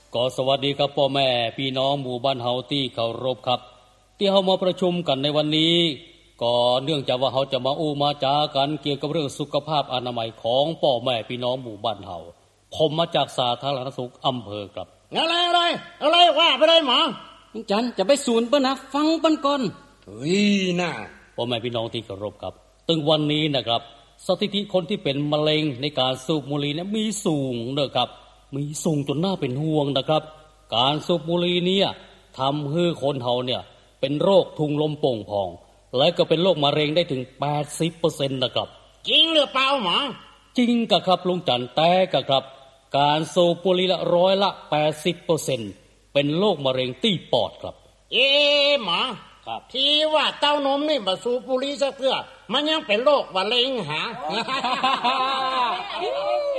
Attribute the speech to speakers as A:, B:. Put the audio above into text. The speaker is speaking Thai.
A: ก็สวัสดีครับพ่อแม่พี่น้องหมู่บ้านเฮาที่เคารพครับที่เฮามาประชุมกันในวันนี้ก็เนื่องจากว่าเฮาจะมาอู้มาจากันเกี่ยวกับเรื่องสุขภาพอนามัยของพ่อแม่พี่น้องหมู่บ้านเฮาผมมาจากสาธารณสุขอำเภอครับ
B: อะไรว่าไปเลยหมอ
C: จันจะไปศูนย์เปิ้นนะฟังเปิ้นก่อน
B: เฮ้ยน่ะ
A: พ่อแม่พี่น้องที่เคารพครับตึงวันนี้นะครับสถิติคนที่เป็นมะเร็งในการสูบบุหรี่เนี่ยมีสูงนะครับมีสูงจนน่าเป็นห่วงนะครับการสูบบุหรี่เนี่ยทำให้คนเฮาเนี่ยเป็นโรคทุงลมโป่งพองและก็เป็นโรคมะเร็งได้ถึง 80% นะครับ
B: จริงหรือเปล่าหมอ
A: จริงกะครับลุงจันแต่กะครับการสูบบุหรี่ละ80%เป็นโรคมะเร็งที่ปอดครับ
B: หมอครับที่ว่าเต้านมนี่บ่สูบบุหรี่ซะเพื่อมันยังเป็นโรคมะเร็งหา